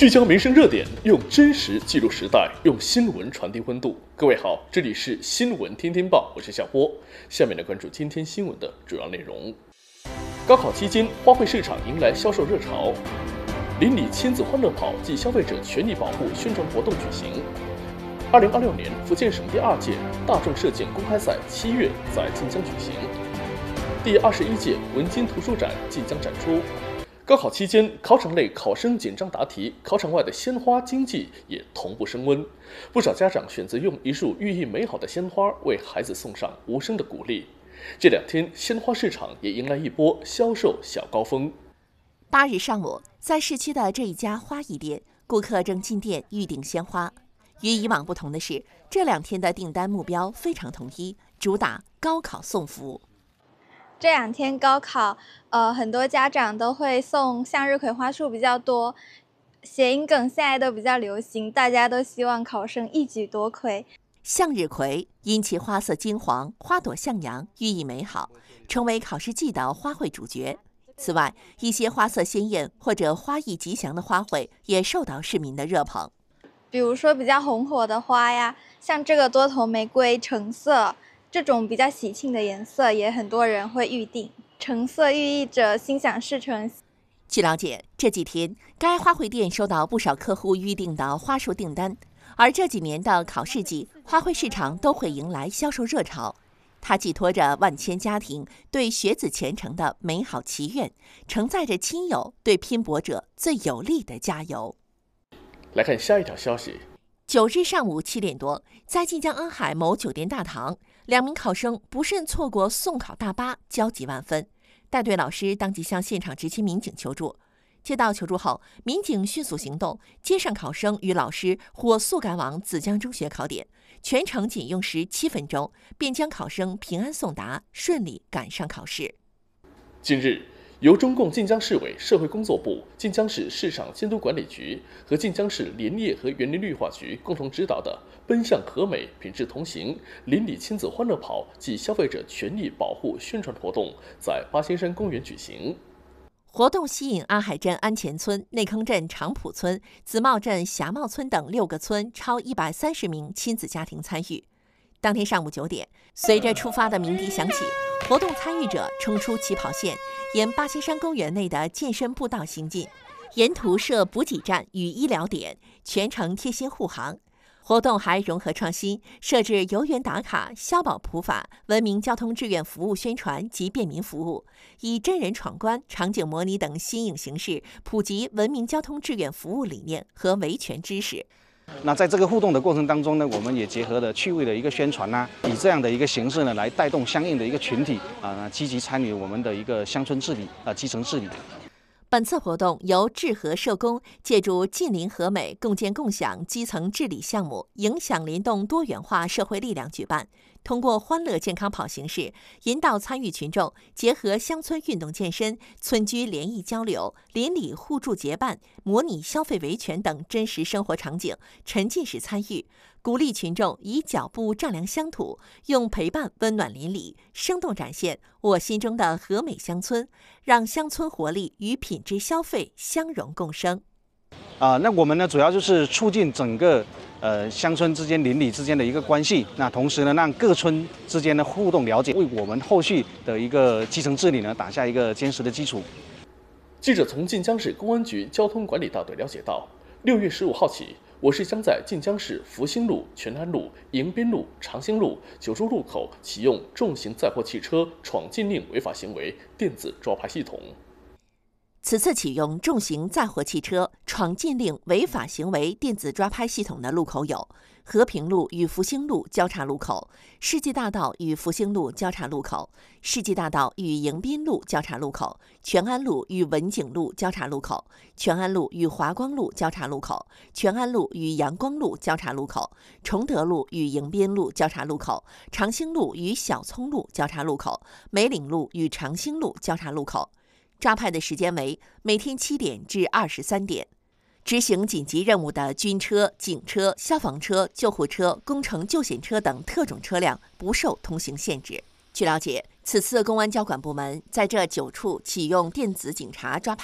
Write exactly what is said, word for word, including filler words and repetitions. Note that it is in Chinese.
聚焦民生热点，用真实记录时代，用新闻传递温度。各位好，这里是新闻天天报，我是夏波。下面来关注今天新闻的主要内容。高考期间，花卉市场迎来销售热潮。邻里亲子欢乐跑暨消费者权益保护宣传活动举行。二零二六年福建省第二届大众射箭公开赛七月在晋江举行。第二十一届文津图书展即将展出。高考期间，考场内考生紧张答题，考场外的鲜花经济也同步升温。不少家长选择用一束寓意美好的鲜花为孩子送上无声的鼓励。这两天，鲜花市场也迎来一波销售小高峰。 八日上午，在市区的这一家花艺店，顾客正进店预订鲜花。与以往不同的是，这两天的订单目标非常统一，主打高考送福。 这两天高考，呃，很多家长都会送向日葵花束比较多，谐音梗现在都比较流行，大家都希望考生一举夺魁。 向日葵因其花色金黄，花朵向阳，寓意美好，成为考试季的花卉主角。此外，一些花色鲜艳或者花艺吉祥的花卉也受到市民的热捧。 比如说比较红火的花呀，像这个多头玫瑰橙色。这种比较喜庆的颜色也很多人会预定，橙色寓意着心想事成。 据了解，这几天该花卉店收到不少客户预订的花束订单，而这几年的考试季，花卉市场都会迎来销售热潮。它寄托着万千家庭对学子前程的美好祈愿，承载着亲友对拼搏者最有力的加油。 来看下一条消息。 九日上午七点多，在晋江恩海某酒店大堂，两名考生不慎错过送考大巴，焦急万分。带队老师当即向现场执勤民警求助。接到求助后，民警迅速行动，接上考生与老师，火速赶往梓江中学考点，全程仅用时七分钟，便将考生平安送达，顺利赶上考试。 近日，由中共晋江市委社会工作部、晋江市市场监督管理局和晋江市林业和园林绿化局共同指导的“奔向和美、品质同行”邻里亲子欢乐跑暨消费者权益保护宣传活动在八仙山公园举行。 活动吸引安海镇安前村、内坑镇长浦村、紫茂镇霞茂村等六个村超一百三十名亲子家庭参与。当天上午九点，随着出发的鸣笛响起，活动参与者冲出起跑线，沿八仙山公园内的健身步道行进，沿途设补给站与医疗点，全程贴心护航。活动还融合创新，设置游园打卡、消保普法、文明交通志愿服务宣传及便民服务，以真人闯关、场景模拟等新颖形式，普及文明交通志愿服务理念和维权知识。 那在这个互动的过程当中呢，我们也结合了趣味的一个宣传呐、啊，以这样的一个形式呢，来带动相应的一个群体啊，积极参与我们的一个乡村治理啊，基层治理。 本次活动由智和社工借助近邻和美共建共享基层治理项目，影响联动多元化社会力量举办，通过欢乐健康跑形式，引导参与群众结合乡村运动健身、村居联谊交流、邻里互助结伴、模拟消费维权等真实生活场景，沉浸式参与，鼓励群众以脚步丈量乡土，用陪伴温暖邻里，生动展现我心中的和美乡村，让乡村活力与品质消费相融共生。 啊、呃，那我们呢，主要就是促进整个呃乡村之间、邻里之间的一个关系。那同时呢，让各村之间的互动了解，为我们后续的一个基层治理呢，打下一个坚实的基础。 记者从晋江市公安局交通管理大队了解到，六月十五号起，我市将在晋江市福兴路、全安路、迎宾路、长兴路、九州路口启用重型载货汽车闯禁令违法行为电子抓拍系统。 此次启用重型载货汽车闯禁令违法行为电子抓拍系统的路口有和平路与福兴路交叉路口、世纪大道与福兴路交叉路口、世纪大道与迎宾路交叉路口、全安路与文景路交叉路口、全安路与华光路交叉路口、全安路与阳光路交叉路口、崇德路与迎宾路交叉路口、长兴路与小葱路交叉路口、梅岭路与长兴路交叉路口。抓拍的时间为每天七点至二十三点。执行紧急任务的军车、警车、消防车、救护车、工程救险车等特种车辆不受通行限制。据了解，此次公安交管部门在这九处启用电子警察抓拍